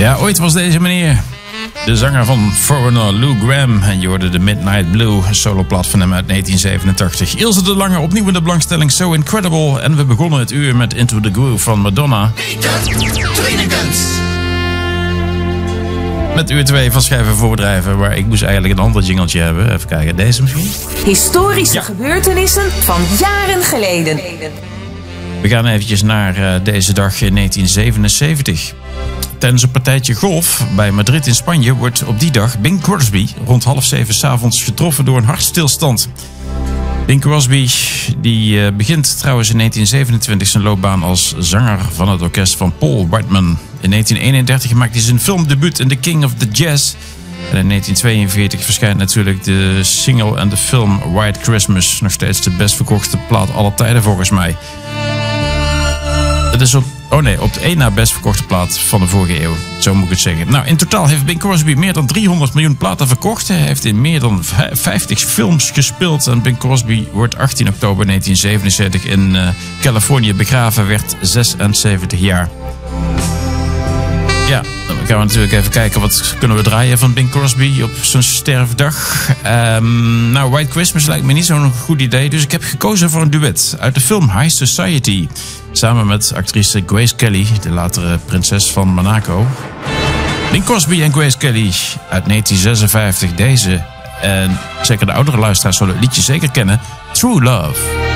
Ja, ooit was deze meneer de zanger van Foreigner, Lou Gramm. En je hoorde de Midnight Blue, een soloplaat van hem uit 1987. Ilse de Lange, opnieuw in de belangstelling So Incredible. En we begonnen het uur met Into the Groove van Madonna. Met uur 2 van Schrijven Voordrijven, waar ik moest eigenlijk een ander jingeltje hebben. Even kijken, deze misschien? Historische gebeurtenissen van jaren geleden. We gaan eventjes naar deze dag in 1977. Tijdens een partijtje golf bij Madrid in Spanje wordt op die dag Bing Crosby rond 6:30 s'avonds getroffen door een hartstilstand. Bing Crosby die begint trouwens in 1927 zijn loopbaan als zanger van het orkest van Paul Whiteman. In 1931 maakt hij zijn filmdebuut in The King of the Jazz. En in 1942 verschijnt natuurlijk de single en de film White Christmas. Nog steeds de best verkochte plaat aller tijden volgens mij. Het is op de één na best verkochte plaat van de vorige eeuw. Zo moet ik het zeggen. Nou, in totaal heeft Bing Crosby meer dan 300 miljoen platen verkocht. Hij heeft in meer dan 50 films gespeeld. En Bing Crosby wordt 18 oktober 1977 in Californië begraven. Werd 76 jaar. Ja, dan gaan we natuurlijk even kijken wat kunnen we draaien van Bing Crosby op zijn sterfdag. Nou, White Christmas lijkt me niet zo'n goed idee. Dus ik heb gekozen voor een duet uit de film High Society. Samen met actrice Grace Kelly, de latere prinses van Monaco. Bing Crosby en Grace Kelly uit 1956. Deze, en zeker de oudere luisteraars zullen het liedje zeker kennen. True Love.